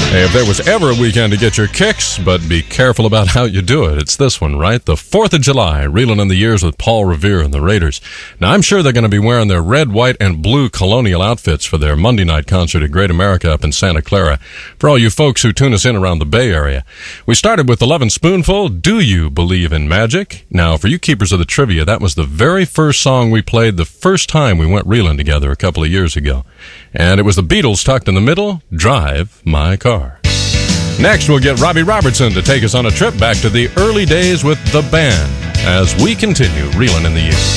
Hey, if there was ever a weekend to get your kicks, but be careful about how you do it, it's this one, right? The 4th of July, reeling in the years with Paul Revere and the Raiders. Now, I'm sure they're going to be wearing their red, white, and blue colonial outfits for their Monday night concert at Great America up in Santa Clara. For all you folks who tune us in around the Bay Area. We started with 11 Spoonful, Do You Believe in Magic? Now, for you keepers of the trivia, that was the very first song we played the first time we went reeling together a couple of years ago. And it was the Beatles tucked in the middle, Drive My Car. Next, we'll get Robbie Robertson to take us on a trip back to the early days with the band as we continue reeling in the years.